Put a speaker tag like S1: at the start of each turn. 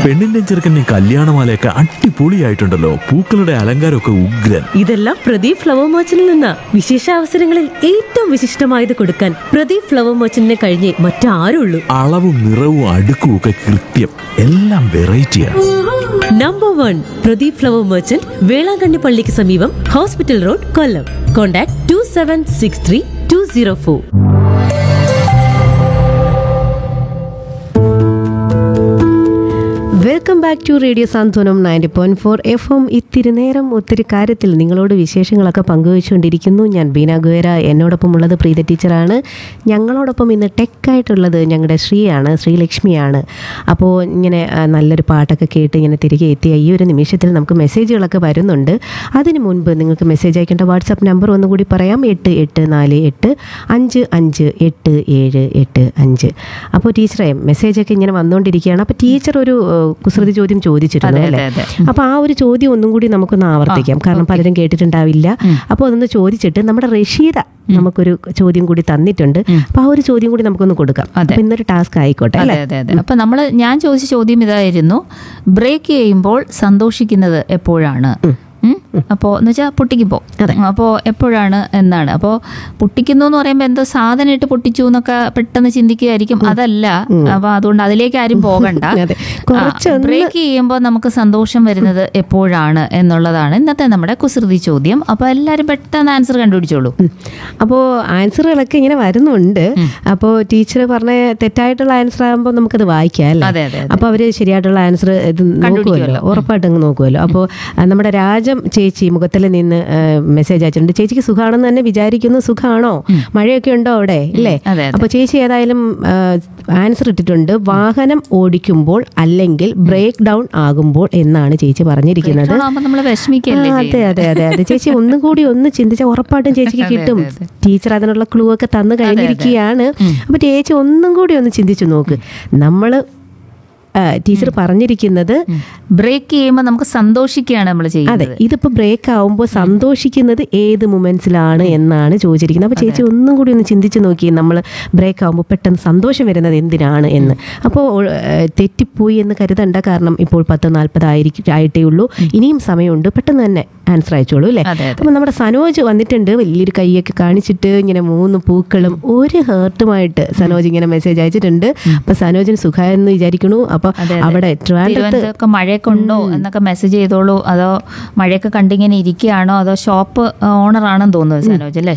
S1: പെണ്ണിന്റെ ചെറുക്കൻ്റെ കല്യാണമാലയൊക്കെ അടിപൊളിയായിട്ടുണ്ടല്ലോ. പൂക്കളുടെ അലങ്കാരമൊക്കെ ഉഗ്രൻ.
S2: ഇതെല്ലാം പ്രദീപ് ഫ്ലവർ മർച്ചന്റിൽ നിന്നാ. വിശേഷ അവസരങ്ങളിൽ ഏറ്റവും വിശിഷ്ടമായത് കൊടുക്കാൻ പ്രദീപ് ഫ്ലവർ മർച്ചന്റിനെ കഴിഞ്ഞേ മറ്റാരുള്ളൂ.
S1: അളവും നിറവും അടുക്കും ഒക്കെ കൃത്യം. എല്ലാം വെറൈറ്റിയാണ്.
S2: Number 1 Pradeep flower merchant, Velankanni പള്ളിക്ക് സമീപം, hospital road, Kollam. Contact 2763 204. Welcome back to radio Santhwanam 90.4 FM. ഇത്തിരി നേരം ഒത്തിരി കാര്യത്തിൽ നിങ്ങളോട് വിശേഷങ്ങളൊക്കെ പങ്കുവച്ചുകൊണ്ടിരിക്കുന്നു. ഞാൻ ബീന ഗുവേര. എന്നോടൊപ്പം ഉള്ളത് പ്രീത ടീച്ചറാണ്. ഞങ്ങളോടൊപ്പം ഇന്ന് ടെക്കായിട്ടുള്ളത് ഞങ്ങളുടെ ശ്രീലക്ഷ്മിയാണ്. അപ്പോൾ ഇങ്ങനെ നല്ലൊരു പാട്ടൊക്കെ കേട്ട് ഇങ്ങനെ തിരികെ എത്തിയ ഈ ഒരു നിമിഷത്തിൽ നമുക്ക് മെസ്സേജുകളൊക്കെ വരുന്നുണ്ട്. അതിന് മുൻപ് നിങ്ങൾക്ക് മെസ്സേജ് അയക്കേണ്ട വാട്സാപ്പ് നമ്പർ ഒന്നുകൂടി പറയാം. 8848558785. അപ്പോൾ ടീച്ചറെ മെസ്സേജൊക്കെ ഇങ്ങനെ വന്നുകൊണ്ടിരിക്കുകയാണ്. അപ്പോൾ ടീച്ചർ ഒരു കുസൃതി ചോദ്യം ചോദിച്ചിരുന്നു അല്ലേ? അപ്പൊ ആ ഒരു ചോദ്യം ഒന്നും കൂടി നമുക്കൊന്ന് ആവർത്തിക്കാം, കാരണം പലരും കേട്ടിട്ടുണ്ടാവില്ല. അപ്പോൾ അതൊന്ന് ചോദിച്ചിട്ട് നമ്മുടെ റഷീദ നമുക്കൊരു ചോദ്യം കൂടി തന്നിട്ടുണ്ട്. അപ്പൊ ആ ഒരു ചോദ്യം കൂടി നമുക്കൊന്ന് കൊടുക്കാം. അപ്പൊ ഇന്നൊരു ടാസ്ക് ആയിക്കോട്ടെ അല്ലേ?
S3: അപ്പൊ ഞാൻ ചോദിച്ച ചോദ്യം ഇതായിരുന്നു: ബ്രേക്ക് ചെയ്യുമ്പോൾ സന്തോഷിക്കുന്നത് എപ്പോഴാണ്? അപ്പോൾ എന്ന് വെച്ചാൽ പൊട്ടിക്കുമ്പോൾ. അപ്പോൾ എപ്പോഴാണ് എന്നാണ്. അപ്പോൾ പൊട്ടിക്കുന്നു എന്ന് പറയുമ്പോൾ എന്തോ സാധനം ഇട്ട് പൊട്ടിച്ചു എന്നൊക്കെ പെട്ടെന്ന് ചിന്തിക്കുകയായിരിക്കും. അതല്ല. അപ്പൊ അതുകൊണ്ട് അതിലേക്ക് ആരും പോകണ്ട. ബ്രേക്ക് ചെയ്യുമ്പോൾ നമുക്ക് സന്തോഷം വരുന്നത് എപ്പോഴാണ് എന്നുള്ളതാണ് ഇന്നത്തെ നമ്മുടെ കുസൃതി ചോദ്യം. അപ്പോൾ എല്ലാവരും പെട്ടെന്ന് ആൻസർ കണ്ടുപിടിച്ചോളൂ.
S2: അപ്പോൾ ആൻസറുകളൊക്കെ ഇങ്ങനെ വരുന്നുണ്ട്. അപ്പോൾ ടീച്ചർ പറഞ്ഞ തെറ്റായിട്ടുള്ള ആൻസർ ആകുമ്പോൾ നമുക്കത് വായിക്കാം അല്ലേ? അപ്പോൾ അവര് ശരിയായിട്ടുള്ള ആൻസർ ഇത് നോക്കുമല്ലോ, ഉറപ്പായിട്ട് അങ്ങ് നോക്കുമല്ലോ. അപ്പോൾ നമ്മുടെ രാജം ചേച്ചി മുഖത്തിൽ നിന്ന് മെസ്സേജ് അയച്ചിട്ടുണ്ട്. ചേച്ചിക്ക് സുഖാണെന്ന് തന്നെ വിചാരിക്കുന്നു. സുഖാണോ? മഴയൊക്കെ ഉണ്ടോ അവിടെ ഇല്ലേ? അപ്പൊ ചേച്ചി ഏതായാലും ആൻസർ ഇട്ടിട്ടുണ്ട്: വാഹനം ഓടിക്കുമ്പോൾ അല്ലെങ്കിൽ ബ്രേക്ക് ഡൗൺ ആകുമ്പോൾ എന്നാണ് ചേച്ചി പറഞ്ഞിരിക്കുന്നത്. അതെ. ചേച്ചി ഒന്നും കൂടി ഒന്ന് ചിന്തിച്ചാൽ ഉറപ്പായിട്ടും ചേച്ചിക്ക് കിട്ടും. ടീച്ചർ അതിനുള്ള ക്ലൂ ഒക്കെ തന്നു കഴിഞ്ഞിരിക്കുകയാണ്. അപ്പൊ ചേച്ചി ഒന്നും കൂടി ഒന്ന് ചിന്തിച്ചു നോക്ക്. ടീച്ചർ പറഞ്ഞിരിക്കുന്നത്
S3: ബ്രേക്ക് ചെയ്യുമ്പോൾ നമുക്ക് സന്തോഷിക്കുകയാണ് നമ്മൾ ചെയ്യുന്നത്.
S2: അതെ, ഇതിപ്പോ ബ്രേക്ക് ആവുമ്പോൾ സന്തോഷിക്കുന്നത് ഏത് മൊമെന്റ്സിലാണ് എന്നാണ് ചോദിച്ചിരിക്കുന്നത്. അപ്പൊ ചേച്ചി ഒന്നും കൂടി ഒന്ന് ചിന്തിച്ചു നോക്കി, നമ്മൾ ബ്രേക്ക് ആവുമ്പോൾ പെട്ടെന്ന് സന്തോഷം വരുന്നത് എന്തിനാണ് എന്ന്. അപ്പോൾ തെറ്റിപ്പോയി എന്ന് കരുതണ്ട, കാരണം ഇപ്പോൾ 10:40 ആയിട്ടേ ഉള്ളൂ. ഇനിയും സമയമുണ്ട്. പെട്ടെന്ന് തന്നെ ആൻസർ അയച്ചോളൂ അല്ലേ? അപ്പൊ നമ്മുടെ സനോജ് വന്നിട്ടുണ്ട്. വലിയൊരു കൈയൊക്കെ കാണിച്ചിട്ട് ഇങ്ങനെ 3 പൂക്കളും 1 ഹേർട്ടുമായിട്ട് സനോജ് ഇങ്ങനെ മെസ്സേജ് അയച്ചിട്ടുണ്ട്. അപ്പൊ സനോജിന് സുഖമായെന്ന് വിചാരിക്കണു. അപ്പൊ അവിടെ
S3: ട്രിവാൻഡ്രത്തൊക്കെ മഴയൊക്കെ ഉണ്ടോ എന്നൊക്കെ മെസ്സേജ് ചെയ്തോളൂ. അതോ മഴയൊക്കെ കണ്ടിങ്ങനെ ഇരിക്കുകയാണോ, അതോ ഷോപ്പ് ഓണർ ആണെന്ന് തോന്നുന്നു സനോജ് അല്ലേ?